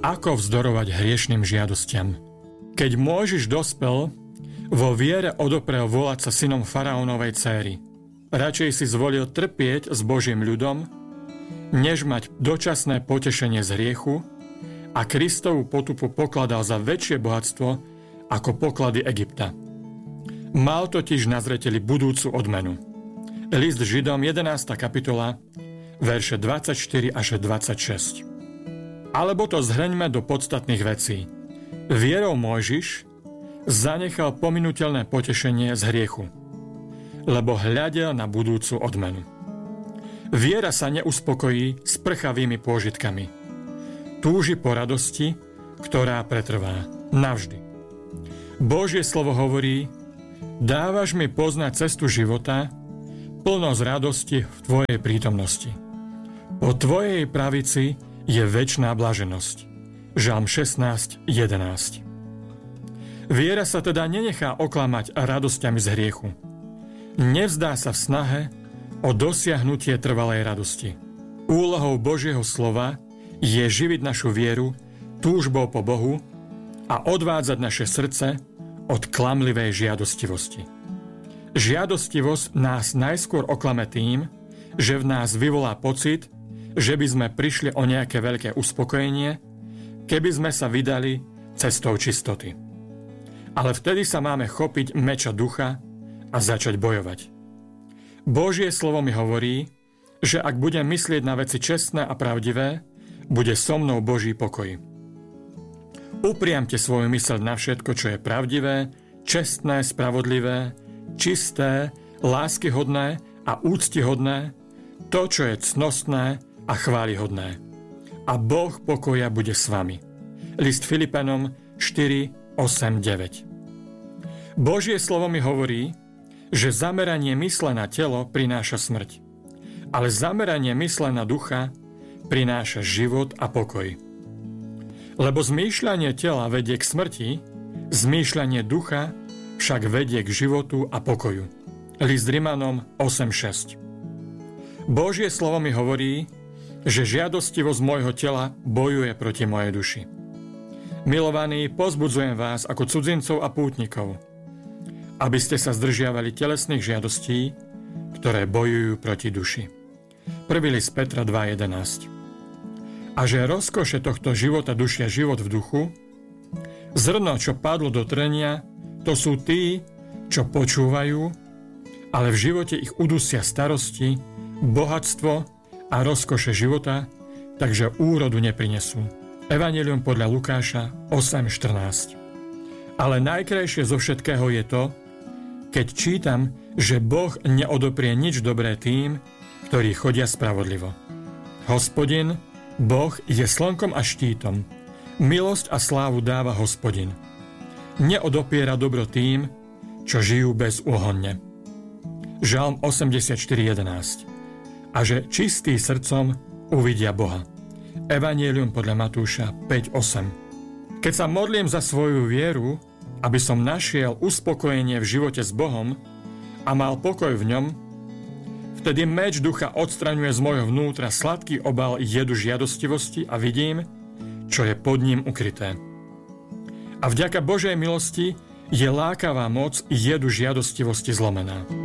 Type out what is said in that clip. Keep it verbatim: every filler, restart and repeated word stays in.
Ako vzdorovať hriešným žiadostiam? Keď Mojžiš dospel, vo viere odoprel volať sa synom faraónovej céry. Radšej si zvolil trpieť s Božím ľudom, než mať dočasné potešenie z hriechu a Kristovu potupu pokladal za väčšie bohatstvo ako poklady Egypta. Mal totiž na zreteli budúcu odmenu. List Židom jedenásta kapitola, verše dvadsaťštyri až dvadsaťšesť. Alebo to zhrňme do podstatných vecí. Vierou Mojžiš zanechal pominuteľné potešenie z hriechu, lebo hľadel na budúcu odmenu. Viera sa neuspokojí s prchavými pôžitkami. Túži po radosti, ktorá pretrvá navždy. Božie slovo hovorí: dávaš mi poznať cestu života, plnosť radosti v tvojej prítomnosti. Po tvojej pravici je večná blaženosť. Žalm šestnásť jedenásť. Viera sa teda nenechá oklamať radosťami z hriechu. Nevzdá sa v snahe o dosiahnutie trvalej radosti. Úlohou Božieho slova je živiť našu vieru túžbou po Bohu a odvádzať naše srdce od klamlivej žiadostivosti. Žiadostivosť nás najskôr oklame tým, že v nás vyvolá pocit, že by sme prišli o nejaké veľké uspokojenie, keby sme sa vydali cestou čistoty. Ale vtedy sa máme chopiť meča ducha a začať bojovať. Božie slovo mi hovorí, že ak budem myslieť na veci čestné a pravdivé, bude so mnou Boží pokoj. Upriamte svoju myseľ na všetko, čo je pravdivé, čestné, spravodlivé, čisté, láskyhodné a úctihodné, to, čo je cnostné a chválihodné. A Boh pokoja bude s vami. List Filipanom štyri, osem, deväť. Božie slovo mi hovorí, že zameranie mysle na telo prináša smrť, ale zameranie mysle na ducha prináša život a pokoj. Lebo zmýšľanie tela vedie k smrti, zmýšľanie ducha však vedie k životu a pokoju. List Rimanom osem šesť. Božie slovo mi hovorí, že žiadostivosť môjho tela bojuje proti mojej duši. Milovaní, pozbudzujem vás ako cudzincov a pútnikov, aby ste sa zdržiavali telesných žiadostí, ktoré bojujú proti duši. Prvý list Petra dva jedenásť. A že rozkoše tohto života dušia život v duchu, zrno, čo padlo do trenia, to sú tí, čo počúvajú, ale v živote ich udusia starosti, bohatstvo a rozkoše života, takže úrodu neprinesú. Evanjelium podľa Lukáša osem štrnásť. Ale najkrajšie zo všetkého je to, keď čítam, že Boh neodoprie nič dobré tým, ktorí chodia spravodlivo. Hospodin, Boh je slnkom a štítom. Milosť a slávu dáva Hospodin. Neodopiera dobro tým, čo žijú bezúhonne. Žalm osemdesiatštyri jedenásť. A že čistý srdcom uvidia Boha. Evanjelium podľa Matúša päť osem. Keď sa modlím za svoju vieru, aby som našiel uspokojenie v živote s Bohom a mal pokoj v ňom, vtedy meč ducha odstraňuje z môjho vnútra sladký obal jedu žiadostivosti a vidím, čo je pod ním ukryté. A vďaka Božej milosti je lákavá moc jedu žiadostivosti zlomená.